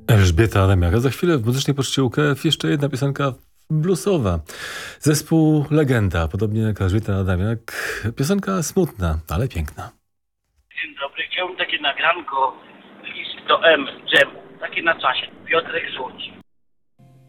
Elżbieta Adamiak. A za chwilę w Muzycznej Poczcie UKF jeszcze jedna piosenka bluesowa. Zespół Legenda, podobnie jak Elżbieta Adamiak. Piosenka smutna, ale piękna. Dzień dobry, chciałbym takie nagranko list do M, dżemu, takie na czasie. Piotrek z Łodzi.